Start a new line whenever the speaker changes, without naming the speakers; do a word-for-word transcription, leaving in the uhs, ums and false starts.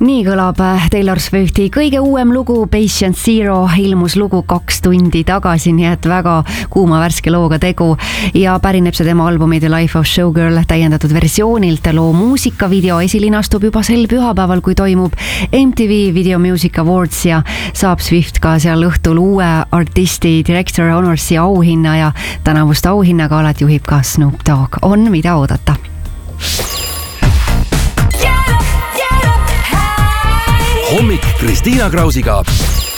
Nii kõlab Taylor Swifti kõige uuem lugu Patient Zero, ilmus lugu kaks tundi tagasi, nii et väga kuuma värske looga tegu ja pärineb see tema albumi The Life of Showgirl täiendatud versioonilt. Loo muusikavideo esilinastub juba sel pühapäeval, kui toimub M T V Video Music Awards ja saab Swift ka seal õhtul uue artisti Director Honorsi auhinna ja tänavust auhinnagalat juhib ka Snoop Dogg. On mida oodata.
Hommik Kristiina Krausiga.